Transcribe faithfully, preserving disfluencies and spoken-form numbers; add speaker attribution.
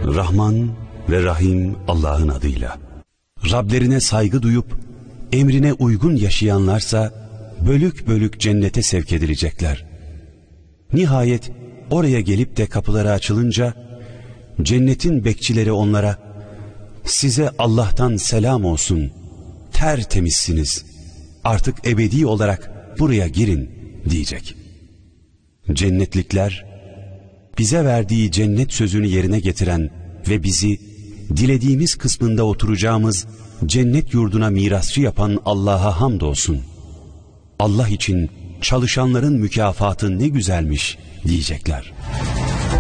Speaker 1: Rahman ve Rahim Allah'ın adıyla. Rablerine saygı duyup emrine uygun yaşayanlarsa bölük bölük cennete sevk edilecekler. Nihayet oraya gelip de kapıları açılınca cennetin bekçileri onlara "Size Allah'tan selam olsun, tertemizsiniz, artık ebedi olarak buraya girin" diyecek. Cennetlikler, bize verdiği cennet sözünü yerine getiren ve bizi dilediğimiz kısmında oturacağımız cennet yurduna mirasçı yapan Allah'a hamdolsun. Allah için çalışanların mükafatı ne güzelmiş diyecekler.